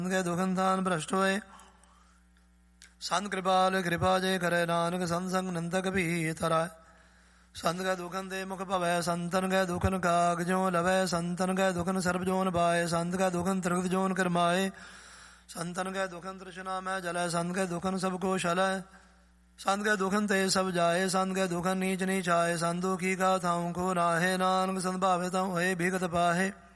ਗੈ ਦੁਖਨ ਥਾਨ ਭ੍ਰਸ਼ਟ ਹੋਏ। ਸੰਤ ਕਿਰਪਾਲ ਕਿਰਪਾ ਜੇ ਕਰੇ, ਨਾਨਕ ਸੰਤ ਸੰਗ ਨਿੰਦਕ ਵੀ ਤਰਾਏ। ਸੰਤ ਗੈ ਦੁਖਨ ਦੇ ਮੁਖ ਭਵੈ, ਸੰਤਨ ਗੈ ਦੁਖਨ ਕਾਗ ਜੋ ਲਵੈ। ਸੰਤਨ ਗੈ ਦੁਖਨ ਸਰਬ ਜੋਨ ਪਾਏ, ਸੰਤ ਗੈ ਦੁਖਨ ਤ੍ਰਿਗਤ ਜੋਨ ਕਰਮਾਏ। ਸੰਤਨ ਗੈ ਦੁਖਨ ਤ੍ਰਿਸ਼ਨਾ ਮੈਂ ਜਲੈ, ਸੰਤ ਗੈ ਦੁਖਨ ਸਭ ਕੋ ਛਲੈ। ਸੰਤ ਗੈ ਦੁਖਨ ਤੇ ਸਭ ਜਾਏ, ਸੰਤ ਗੈ ਦੁਖਨ ਨੀਚ ਨੀਚ ਆਏ। ਸੰਤ ਦੁਖੀ ਕਾ ਥਾਉ ਕੋ ਨਾਹੇ, ਨਾਨਕ ਸੰਤ ਭਾਵੇ ਤਾਂ ਹੋਏ ਭੀਗਤ ਪਾਹੇ।